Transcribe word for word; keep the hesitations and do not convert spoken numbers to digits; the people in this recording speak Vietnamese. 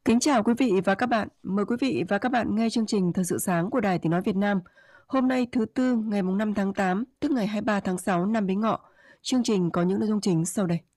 Kính chào quý vị và các bạn. Mời quý vị và các bạn nghe chương trình Thời sự sáng của Đài Tiếng nói Việt Nam. Hôm nay thứ Tư ngày năm tháng tám, tức ngày hai mươi ba tháng sáu năm Bính Ngọ. Chương trình có những nội dung chính sau đây.